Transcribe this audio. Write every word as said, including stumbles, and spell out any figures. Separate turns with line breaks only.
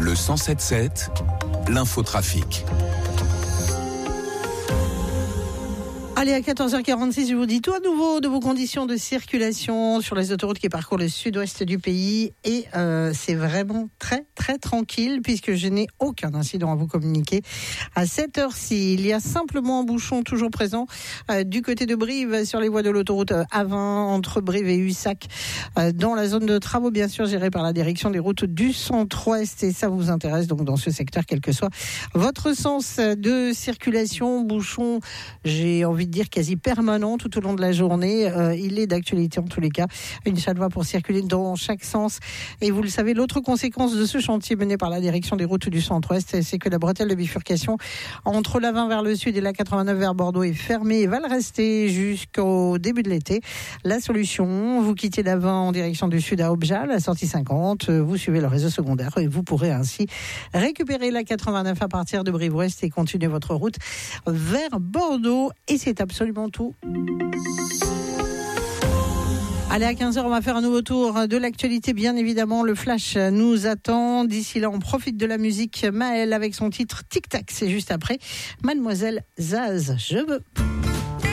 Le cent sept sept, l'infotrafic.
Allez, à quatorze heures quarante-six, je vous dis tout à nouveau de vos conditions de circulation sur les autoroutes qui parcourent le sud-ouest du pays. Et euh, c'est vraiment très, très tranquille puisque je n'ai aucun incident à vous communiquer. À cette heure-ci, il y a simplement un bouchon toujours présent euh, du côté de Brive sur les voies de l'autoroute A vingt entre Brive et Ussac euh, dans la zone de travaux, bien sûr, gérée par la direction des routes du centre-ouest. Et ça vous intéresse donc dans ce secteur, quel que soit votre sens de circulation. Bouchon, j'ai envie de dire quasi permanent tout au long de la journée. Euh, il est d'actualité en tous les cas. Une seule voie pour circuler dans chaque sens. Et vous le savez, l'autre conséquence de ce chantier mené par la direction des routes du centre-ouest, c'est que la bretelle de bifurcation entre l'A vingt vers le sud et la quatre-vingt-neuf vers Bordeaux est fermée et va le rester jusqu'au début de l'été. La solution, vous quittez l'A vingt en direction du sud à Objat, la sortie cinquante, vous suivez le réseau secondaire et vous pourrez ainsi récupérer la quatre-vingt-neuf à partir de Brive-Ouest et continuer votre route vers Bordeaux. Et c'est absolument tout. Allez, à quinze heures, on va faire un nouveau tour de l'actualité. Bien évidemment, le flash nous attend. D'ici là, on profite de la musique. Maëlle avec son titre Tic Tac. C'est juste après Mademoiselle Zaz. Je veux.